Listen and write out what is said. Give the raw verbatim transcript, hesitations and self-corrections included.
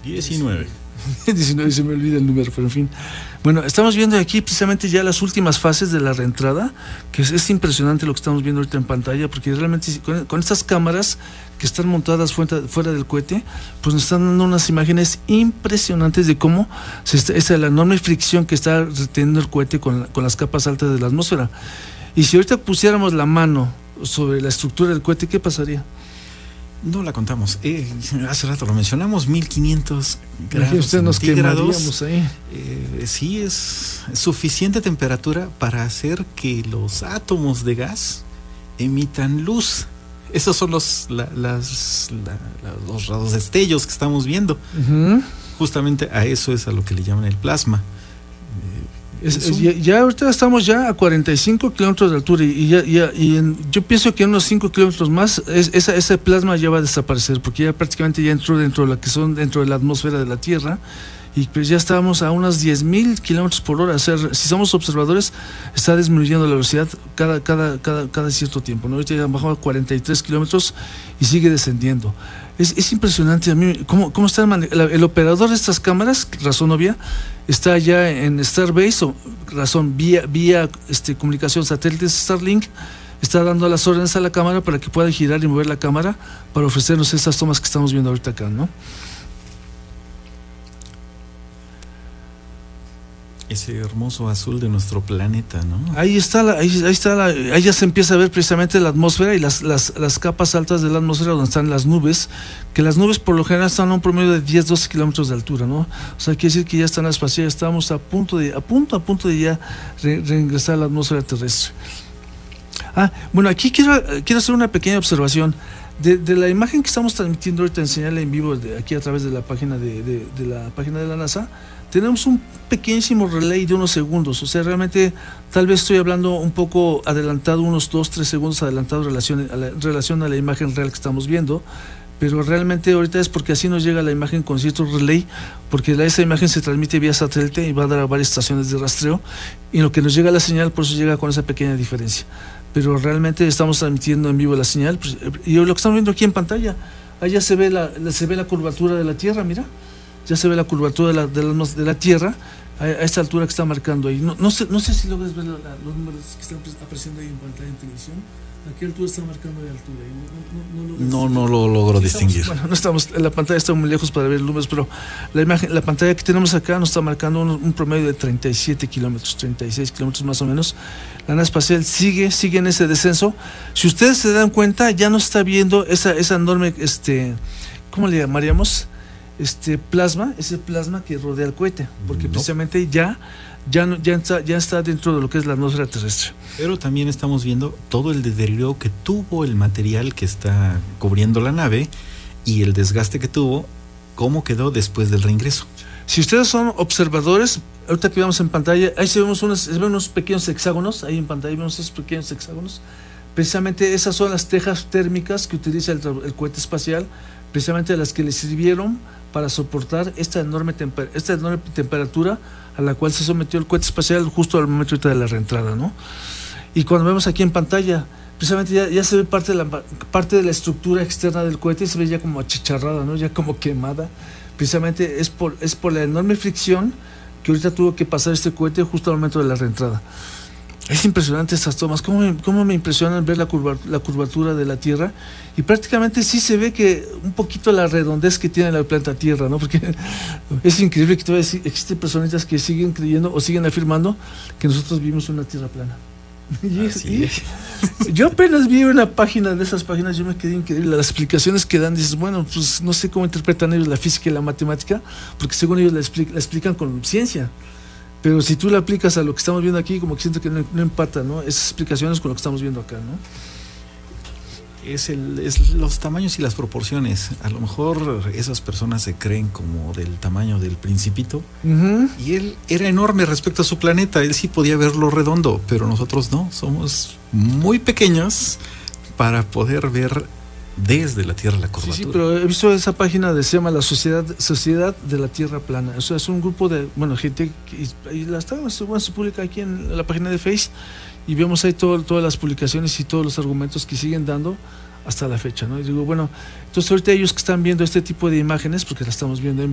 diecinueve. diecinueve, se me olvida el número, pero en fin. Bueno, estamos viendo aquí precisamente ya las últimas fases de la reentrada, que es, es impresionante lo que estamos viendo ahorita en pantalla, porque realmente con, con estas cámaras que están montadas fuera, fuera del cohete, pues nos están dando unas imágenes impresionantes de cómo se está, esa es la enorme fricción que está reteniendo el cohete con, con las capas altas de la atmósfera. Y si ahorita pusiéramos la mano sobre la estructura del cohete, ¿qué pasaría? No la contamos. Eh, hace rato lo mencionamos, mil quinientos grados. Usted nos quemaríamos ahí. Eh, sí, es suficiente temperatura para hacer que los átomos de gas emitan luz. Esos son los, la, las, la, la, los, los destellos que estamos viendo. Uh-huh. Justamente a eso es a lo que le llaman el plasma. Es, es, ya, ya ahorita estamos ya a cuarenta y cinco kilómetros de altura y, y, ya, ya, y en, yo pienso que en unos cinco kilómetros más es, esa, ese plasma ya va a desaparecer, porque ya prácticamente ya entró dentro de la que son dentro de la atmósfera de la Tierra, y pues ya estábamos a unos diez mil kilómetros por hora. O sea, si somos observadores, está disminuyendo la velocidad cada, cada, cada, cada cierto tiempo, ¿no? Ahorita ya bajó a cuarenta y tres kilómetros y sigue descendiendo. Es, es impresionante a mí cómo, cómo está el, el operador de estas cámaras, razón obvia, está ya en Starbase, o razón vía, vía este, comunicación satélites Starlink, está dando las órdenes a la cámara para que pueda girar y mover la cámara para ofrecernos estas tomas que estamos viendo ahorita acá, ¿no? Ese hermoso azul de nuestro planeta, ¿no? Ahí está, la, ahí, ahí está, la, ahí ya se empieza a ver precisamente la atmósfera y las, las, las capas altas de la atmósfera donde están las nubes, que las nubes por lo general están a un promedio de diez, doce kilómetros de altura, ¿no? O sea, quiere decir que ya están las espaciadas, estamos a punto de, a punto, a punto de ya re, reingresar a la atmósfera terrestre. Ah, bueno, aquí quiero, quiero hacer una pequeña observación. De, de la imagen que estamos transmitiendo ahorita en señal en vivo de aquí a través de la página de, de, de la página de la NASA, tenemos un pequeñísimo relay de unos segundos. O sea, realmente tal vez estoy hablando un poco adelantado, unos dos, tres segundos adelantado en relación a la, en relación a la imagen real que estamos viendo, pero realmente ahorita es porque así nos llega la imagen con cierto relay, porque la, esa imagen se transmite vía satélite y va a dar a varias estaciones de rastreo, y en lo que nos llega la señal, por eso llega con esa pequeña diferencia. Pero realmente estamos transmitiendo en vivo la señal, pues, y lo que estamos viendo aquí en pantalla, allá se ve la, se ve la curvatura de la Tierra, mira, ya se ve la curvatura de la, de la, de la Tierra a, a esta altura que está marcando ahí. No, no, sé, no sé si logras ver la, la, los números que están apareciendo ahí en pantalla en televisión. ¿A qué altura está marcando de altura? No, no, no, no, no lo logro distinguir. Estamos, bueno, no estamos, la pantalla está muy lejos para ver los números, pero la imagen, la pantalla que tenemos acá nos está marcando un, un promedio de treinta y siete kilómetros, treinta y seis kilómetros más o menos. La nave espacial sigue, sigue en ese descenso. Si ustedes se dan cuenta, ya no está viendo esa, esa enorme, este, ¿cómo le llamaríamos? Este plasma, ese plasma que rodea el cohete, porque no. precisamente ya Ya, no, ya, está, ya está dentro de lo que es la atmósfera terrestre. Pero también estamos viendo todo el deterioro que tuvo el material que está cubriendo la nave y el desgaste que tuvo, cómo quedó después del reingreso. Si ustedes son observadores, ahorita que vemos en pantalla, ahí se vemos unos, se ven unos pequeños hexágonos, ahí en pantalla vemos esos pequeños hexágonos. Precisamente esas son las tejas térmicas que utiliza el, el cohete espacial, precisamente las que le sirvieron para soportar esta enorme, temper, esta enorme temperatura a la cual se sometió el cohete espacial justo al momento de la reentrada, ¿no? Y cuando vemos aquí en pantalla, precisamente ya, ya se ve parte de, la, parte de la estructura externa del cohete y se ve ya como achicharrada, ¿no? Ya como quemada. Precisamente es por, es por la enorme fricción que ahorita tuvo que pasar este cohete justo al momento de la reentrada. Es impresionante estas tomas, cómo me, cómo me impresionan ver la, curva, la curvatura de la Tierra, y prácticamente sí se ve que un poquito la redondez que tiene la planeta Tierra, ¿no? Porque es increíble que todavía existen personitas que siguen creyendo o siguen afirmando que nosotros vivimos una Tierra plana. Y, y, yo apenas vi una página de esas páginas, yo me quedé increíble, las explicaciones que dan, dices, bueno, pues no sé cómo interpretan ellos la física y la matemática, porque según ellos la, expli- la explican con ciencia. Pero si tú la aplicas a lo que estamos viendo aquí, como que siento que no, no empata, ¿no? Esas explicaciones con lo que estamos viendo acá, ¿no? Es, el, es los tamaños y las proporciones. A lo mejor esas personas se creen como del tamaño del Principito. Uh-huh. Y él era enorme respecto a su planeta. Él sí podía verlo redondo, pero nosotros no. Somos muy pequeños para poder ver desde la Tierra la curvatura. Sí, sí, pero he visto esa página de, se llama la Sociedad Sociedad de la Tierra Plana. O sea, es un grupo de, bueno, gente que y la está, bueno, se publica aquí en la página de Face y vemos ahí todo, todas las publicaciones y todos los argumentos que siguen dando hasta la fecha, ¿no? Y digo, bueno, entonces ahorita ellos que están viendo este tipo de imágenes, porque la estamos viendo en